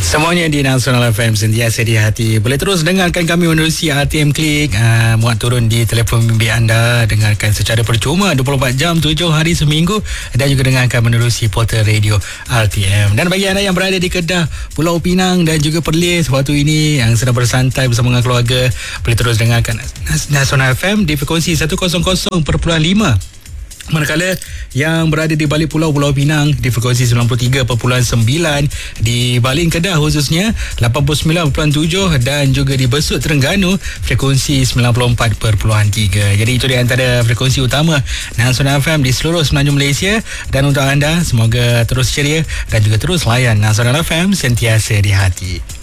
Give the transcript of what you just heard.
Semuanya di Nasional FM sentiasa di hati. Boleh terus dengarkan kami menerusi RTM Klik, muat turun di telefon bimbit anda, dengarkan secara percuma 24 jam 7 hari seminggu, dan juga dengarkan menerusi portal radio RTM. Dan bagi anda yang berada di Kedah, Pulau Pinang dan juga Perlis waktu ini yang sedang bersantai bersama dengan keluarga, boleh terus dengarkan Nasional FM di frekuensi 100.5. Manakala yang berada di balik Pulau Pinang di frekuensi 93.9, di Balin Kedah khususnya 89.7, dan juga di Besut Terengganu frekuensi 94.3. Jadi itu di antara frekuensi utama Nasional FM di seluruh semenanjung Malaysia. Dan untuk anda, semoga terus ceria dan juga terus layan Nasional FM sentiasa di hati.